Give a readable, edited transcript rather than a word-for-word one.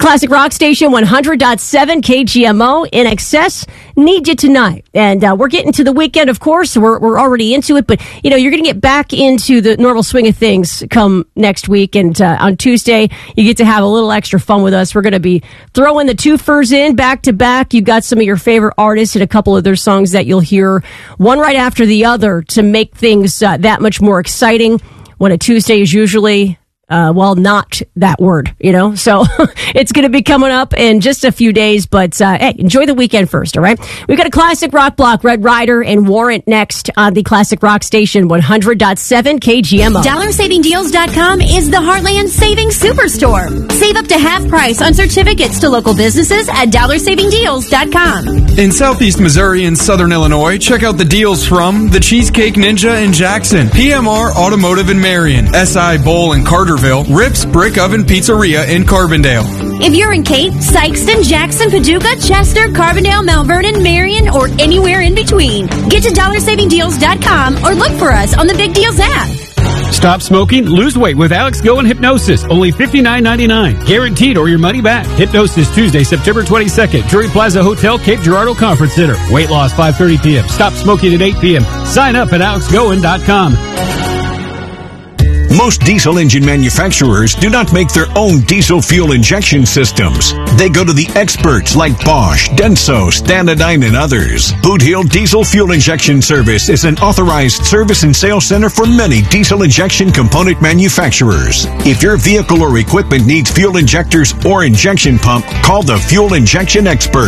Classic Rock Station 100.7 KGMO in excess. Need you tonight. And we're getting to the weekend, of course. We're already into it, but you're going to get back into the normal swing of things come next week. And on Tuesday, you get to have a little extra fun with us. We're going to be throwing the twofers in back to back. You got some of your favorite artists and a couple of their songs that you'll hear one right after the other to make things that much more exciting when a Tuesday is usually not that word, So it's going to be coming up in just a few days, but hey, enjoy the weekend first, all right? We've got a classic rock block, Red Rider and Warrant next on the Classic Rock Station 100.7 KGMO. DollarSavingDeals.com is the Heartland Savings Superstore. Save up to half price on certificates to local businesses at DollarSavingDeals.com. In Southeast Missouri and Southern Illinois, check out the deals from the Cheesecake Ninja in Jackson, PMR Automotive in Marion, SI Bowl in Carterville, Rips Brick Oven Pizzeria in Carbondale. If you're in Kate, Sykeston, Jackson, Paducah, Chester, Carbondale, Mount Vernon, Marion, or anywhere in between, get to DollarSavingDeals.com or look for us on the Big Deals app. Stop smoking, lose weight with Alex Go and Hypnosis. Only $59.99. Guaranteed or your money back. Hypnosis Tuesday, September 22nd. Drury Plaza Hotel, Cape Girardeau Conference Center. Weight loss 5:30 p.m. Stop smoking at 8 p.m. Sign up at AlexGoen.com. Most diesel engine manufacturers do not make their own diesel fuel injection systems. They go to the experts like Bosch, Denso, Stanadyne, and others. Boot Hill Diesel Fuel Injection Service is an authorized service and sales center for many diesel injection component manufacturers. If your vehicle or equipment needs fuel injectors or injection pump, call the Fuel Injection Expert.